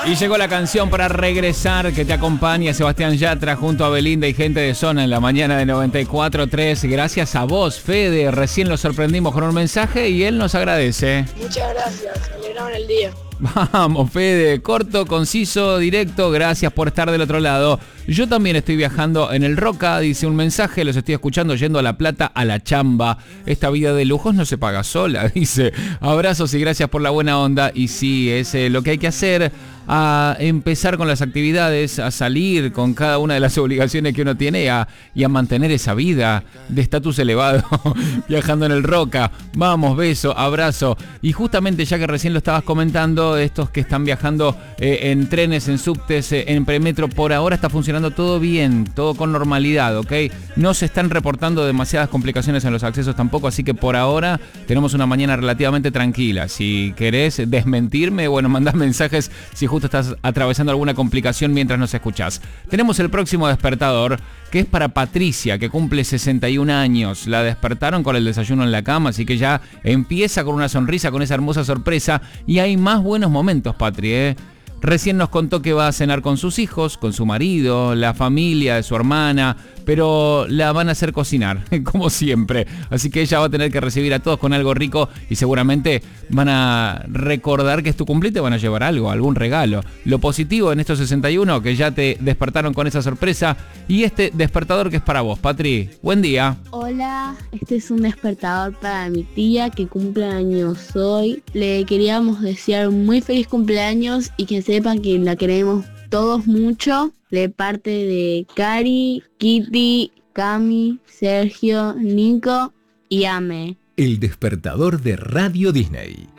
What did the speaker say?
Y llegó la canción para regresar que te acompaña Sebastián Yatra junto a Belinda y gente de Zona en la mañana de 94.3. Gracias a vos, Fede. Recién lo sorprendimos con un mensaje y él nos agradece. Muchas gracias, me alegraron el día. Vamos, Fede, corto, conciso, directo, gracias por estar del otro lado. Yo también estoy viajando en el Roca, dice un mensaje, los estoy escuchando yendo a La Plata a la chamba. Esta vida de lujos no se paga sola, dice. Abrazos y gracias por la buena onda. Y sí, es lo que hay que hacer, a empezar con las actividades, a salir con cada una de las obligaciones que uno tiene y a mantener esa vida de estatus elevado, viajando en el Roca. Vamos, beso, abrazo. Y justamente ya que recién lo estabas comentando, estos que están viajando en trenes, en subtes, en premetro, por ahora está funcionando todo bien, todo con normalidad, ¿ok? No se están reportando demasiadas complicaciones en los accesos tampoco, así que por ahora tenemos una mañana relativamente tranquila. Si querés desmentirme, bueno, mandá mensajes si justo estás atravesando alguna complicación mientras nos escuchás. Tenemos el próximo despertador, que es para Patricia, que cumple 61 años. La despertaron con el desayuno en la cama, así que ya empieza con una sonrisa, con esa hermosa sorpresa. Y hay más buenos momentos, Patri, ¿eh? Recién nos contó que va a cenar con sus hijos, con su marido, la familia de su hermana, pero la van a hacer cocinar, como siempre. Así que ella va a tener que recibir a todos con algo rico y seguramente van a recordar que es tu cumpleaños y te van a llevar algo, algún regalo. Lo positivo en estos 61, que ya te despertaron con esa sorpresa, y este despertador que es para vos, Patri. Buen día. Hola, este es un despertador para mi tía que cumple años hoy. Le queríamos desear un muy feliz cumpleaños y que sepan que la queremos todos mucho, de parte de Cari, Kitty, Cami, Sergio, Nico y Ame. El despertador de Radio Disney.